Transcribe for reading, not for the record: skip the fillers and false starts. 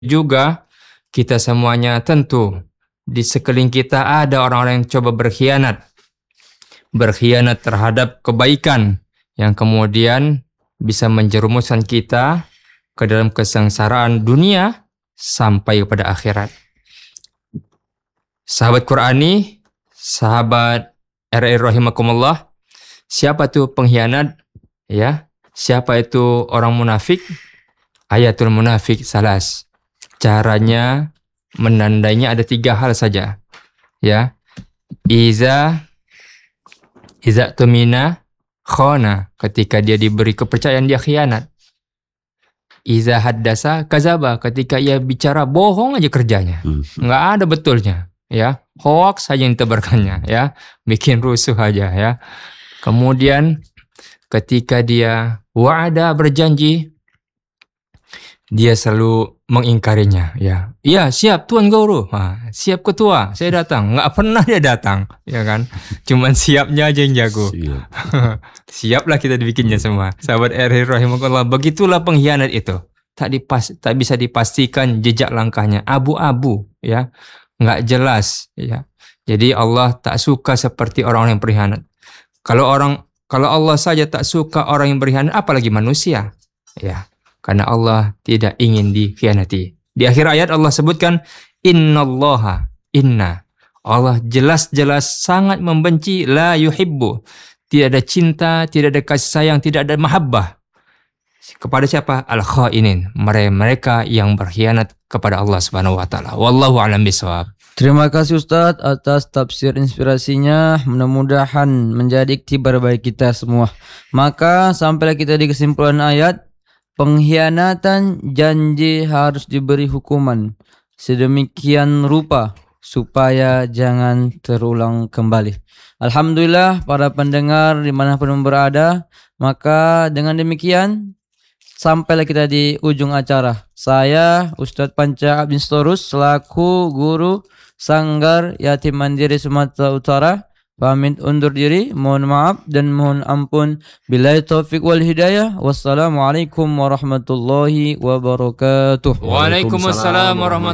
juga kita semuanya tentu di sekeliling kita ada orang-orang yang coba berkhianat terhadap kebaikan yang kemudian bisa menjerumuskan kita ke dalam kesengsaraan dunia sampai kepada akhirat. Sahabat Qurani, sahabat RRI rahimakumullah, siapa itu pengkhianat? Ya, siapa itu orang munafik? Ayatul munafik salas. Caranya menandainya ada 3 hal saja. Ya. Iza tumina khona, ketika dia diberi kepercayaan dia khianat. Iza haddasa kazaba, ketika ia bicara bohong aja kerjanya. Enggak ada betulnya, ya. Hoax saja yang ditebarkannya, ya. Bikin rusuh aja, ya. Kemudian ketika dia wa'ada berjanji, dia selalu mengingkarinya, ya. Iya, siap Tuan Guru. Siap ketua, saya datang. Nggak pernah dia datang, ya kan? Cuman siapnya aja yang jago. Siaplah kita dibikinnya semua. Sahabat RRI rahimahullah, begitulah pengkhianat itu. Tak bisa dipastikan jejak langkahnya, abu-abu, ya. Nggak jelas, ya. Jadi Allah tak suka seperti orang yang berkhianat. Kalau Allah saja tak suka orang yang berkhianat, apalagi manusia, ya. Karena Allah tidak ingin dikhianati. Di akhir ayat Allah sebutkan inna Allah jelas-jelas sangat membenci, la yuhibbu, tidak ada cinta, tidak ada kasih sayang, tidak ada mahabbah kepada siapa? Al-khainin, mereka yang berkhianat kepada Allah Subhanahu wa taala. Wallahu a'lam bishawab. Terima kasih Ustadz atas tafsir inspirasinya, mudah-mudahan menjadi iktibar bagi kita semua. Maka sampailah kita di kesimpulan ayat, pengkhianatan janji harus diberi hukuman sedemikian rupa supaya jangan terulang kembali. Alhamdulillah para pendengar dimanapun berada, maka dengan demikian sampailah kita di ujung acara. Saya Ustadz Panca Abdin Storus selaku guru Sanggar Yatim Mandiri Sumatera Utara pamit undur diri, mohon maaf dan mohon ampun. Billahi taufik wal hidayah. Wassalamualaikum warahmatullahi wabarakatuh. Waalaikumsalam warahmatullahi